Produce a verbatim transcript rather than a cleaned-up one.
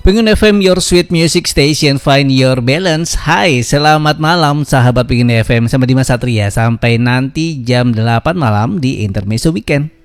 Pengen F M, your sweet music station, find your balance. Hai, selamat malam sahabat Pengen F M sama Dimas Satria. Sampai nanti jam delapan malam di Intermezzo Weekend.